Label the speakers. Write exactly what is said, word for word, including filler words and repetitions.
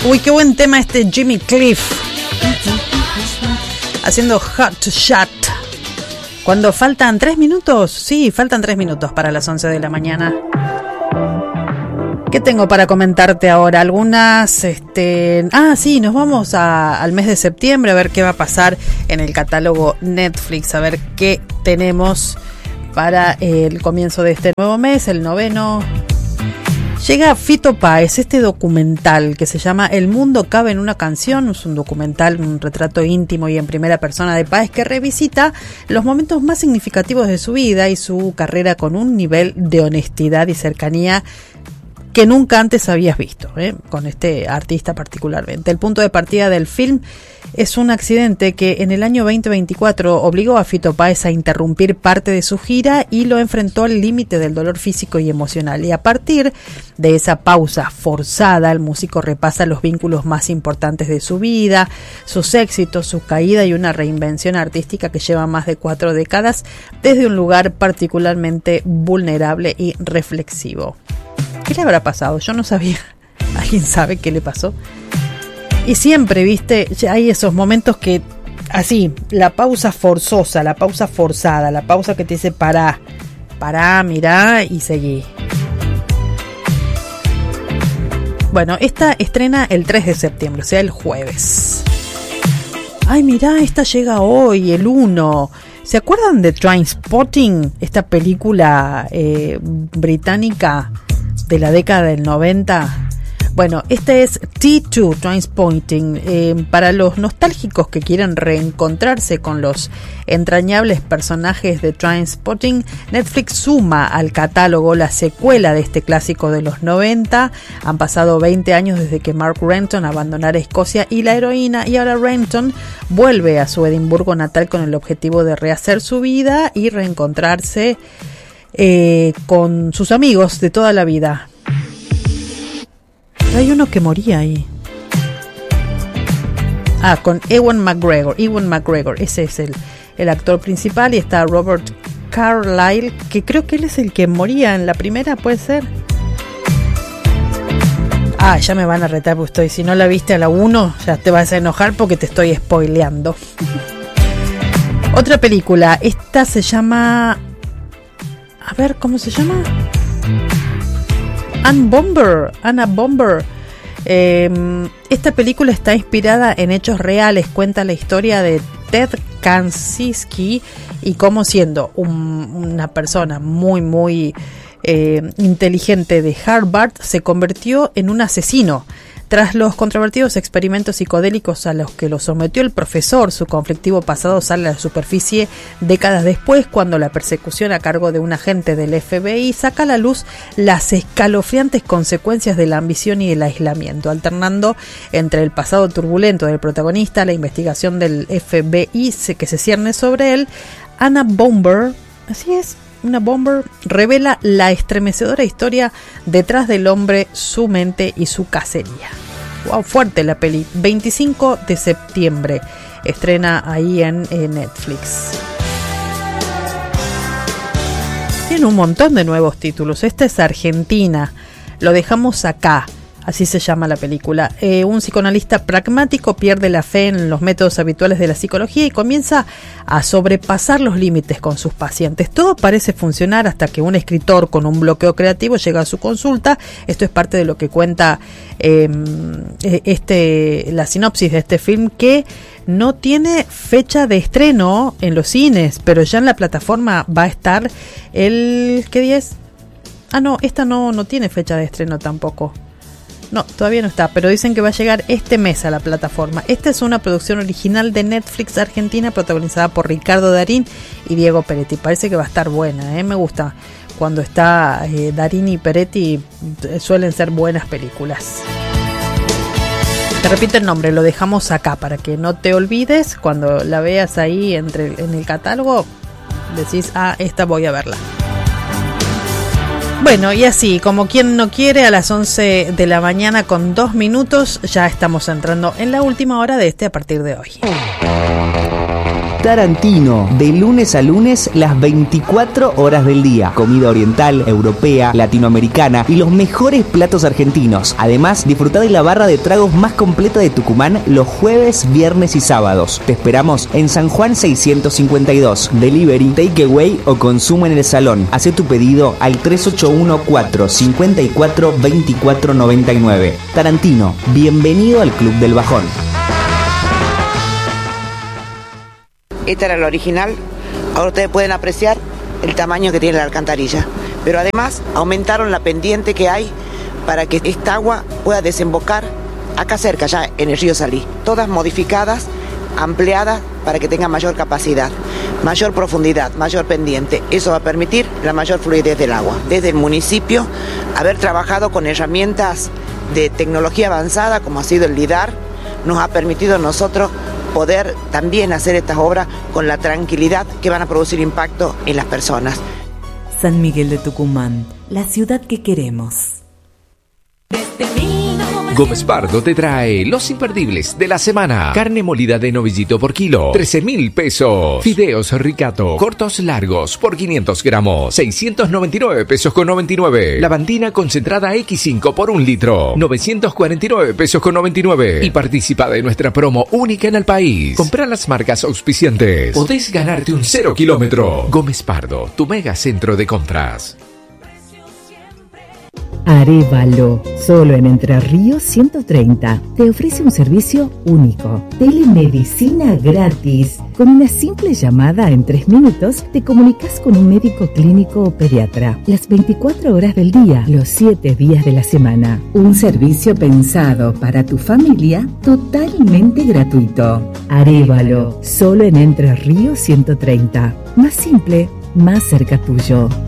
Speaker 1: Uy, qué buen tema este Jimmy Cliff. Haciendo Hot Shot. Cuando faltan tres minutos, sí, faltan tres minutos para las once de la mañana. ¿Qué tengo para comentarte ahora? Algunas, este... Ah, sí, nos vamos a, al mes de septiembre a ver qué va a pasar en el catálogo Netflix, a ver qué tenemos para el comienzo de este nuevo mes, el noveno. Llega Fito Páez, este documental que se llama El mundo cabe en una canción. Es un documental, un retrato íntimo y en primera persona de Páez que revisita los momentos más significativos de su vida y su carrera con un nivel de honestidad y cercanía que nunca antes habías visto, ¿eh? Con este artista particularmente. El punto de partida del film es un accidente que en el año veinte veinticuatro obligó a Fito Páez a interrumpir parte de su gira y lo enfrentó al límite del dolor físico y emocional. Y a partir de esa pausa forzada, el músico repasa los vínculos más importantes de su vida, sus éxitos, su caída y una reinvención artística que lleva más de cuatro décadas desde un lugar particularmente vulnerable y reflexivo. ¿Qué le habrá pasado? Yo no sabía. ¿Alguien sabe qué le pasó? Y siempre, viste, hay esos momentos que, así, la pausa forzosa, la pausa forzada, la pausa que te dice pará, pará, mirá y seguí. Bueno, esta estrena el tres de septiembre, o sea, el jueves. Ay, mirá, esta llega hoy, el uno. ¿Se acuerdan de Trainspotting? Esta película eh, británica de la década del noventa. Bueno, este es T dos, Trainspotting. Eh, para los nostálgicos que quieren reencontrarse con los entrañables personajes de Trainspotting, Netflix suma al catálogo la secuela de este clásico de los noventa. Han pasado veinte años desde que Mark Renton abandonara Escocia y la heroína, y ahora Renton vuelve a su Edimburgo natal con el objetivo de rehacer su vida y reencontrarse Eh, con sus amigos de toda la vida. Pero hay uno que moría ahí. Ah, con Ewan McGregor. Ewan McGregor, ese es el, el actor principal. Y está Robert Carlyle, que creo que él es el que moría en la primera, ¿puede ser? Ah, ya me van a retar porque estoy. Si no la viste a la uno, ya te vas a enojar porque te estoy spoileando. Otra película. Esta se llama... A ver, ¿cómo se llama? Anna Bomber. Anna Bomber. Eh, esta película está inspirada en hechos reales. Cuenta la historia de Ted Kaczynski y cómo, siendo un, una persona muy, muy eh, inteligente de Harvard, se convirtió en un asesino. Tras los controvertidos experimentos psicodélicos a los que lo sometió el profesor, su conflictivo pasado sale a la superficie décadas después, cuando la persecución a cargo de un agente del F B I saca a la luz las escalofriantes consecuencias de la ambición y el aislamiento, alternando entre el pasado turbulento del protagonista, la investigación del F B I que se cierne sobre él. Anna Bomber, así es, Una Bomber revela la estremecedora historia detrás del hombre, su mente y su cacería. Wow, fuerte la peli. veinticinco de septiembre estrena ahí en, en Netflix. Tiene un montón de nuevos títulos. Esta es Argentina. Lo dejamos acá. Así se llama la película. Eh, un psicoanalista pragmático pierde la fe en los métodos habituales de la psicología y comienza a sobrepasar los límites con sus pacientes. Todo parece funcionar hasta que un escritor con un bloqueo creativo llega a su consulta. Esto es parte de lo que cuenta eh, este, la sinopsis de este film, que no tiene fecha de estreno en los cines, pero ya en la plataforma va a estar el... ¿Qué día es? Ah, no, esta no, no tiene fecha de estreno tampoco. No, todavía no está, pero dicen que va a llegar este mes a la plataforma. Esta es una producción original de Netflix Argentina, protagonizada por Ricardo Darín y Diego Peretti. Parece que va a estar buena, ¿eh? Me gusta cuando está eh, Darín y Peretti, eh, suelen ser buenas películas. Te repito el nombre, lo dejamos acá para que no te olvides. Cuando la veas ahí entre, en el catálogo, decís, ah, esta voy a verla. Bueno, y así, como quien no quiere, a las once de la mañana con dos minutos, ya estamos entrando en la última hora de este a partir de hoy.
Speaker 2: Tarantino, de lunes a lunes, las veinticuatro horas del día. Comida oriental, europea, latinoamericana y los mejores platos argentinos. Además, disfruta de la barra de tragos más completa de Tucumán los jueves, viernes y sábados. Te esperamos en San Juan seiscientos cincuenta y dos. Delivery, takeaway o consumo en el salón. Haz tu pedido al tres ocho uno cuatro cinco cuatro dos cuatro nueve nueve. Tarantino, bienvenido al Club del Bajón.
Speaker 3: Esta era la original. Ahora ustedes pueden apreciar el tamaño que tiene la alcantarilla. Pero además aumentaron la pendiente que hay para que esta agua pueda desembocar acá cerca, ya en el río Salí. Todas modificadas, ampliadas para que tenga mayor capacidad, mayor profundidad, mayor pendiente. Eso va a permitir la mayor fluidez del agua. Desde el municipio, haber trabajado con herramientas de tecnología avanzada, como ha sido el LIDAR, nos ha permitido a nosotros poder también hacer estas obras con la tranquilidad que van a producir impacto en las personas.
Speaker 4: San Miguel de Tucumán, la ciudad que queremos.
Speaker 5: Gómez Pardo te trae los imperdibles de la semana. Carne molida de novillito por kilo, trece mil pesos. Fideos Ricato, cortos largos por quinientos gramos, seiscientos noventa y nueve pesos con noventa y nueve. Lavandina concentrada equis cinco por un litro, novecientos cuarenta y nueve pesos con noventa y nueve. Y participa de nuestra promo única en el país. Compra las marcas auspiciantes. Podés ganarte un cero kilómetro. Gómez Pardo, tu mega centro de compras.
Speaker 6: Arévalo, solo en Entre Ríos ciento treinta, te ofrece un servicio único, telemedicina gratis. Con una simple llamada en tres minutos te comunicas con un médico clínico o pediatra, las veinticuatro horas del día, los siete días de la semana. Un servicio pensado para tu familia, totalmente gratuito. Arévalo, solo en Entre Ríos ciento treinta, más simple, más cerca tuyo.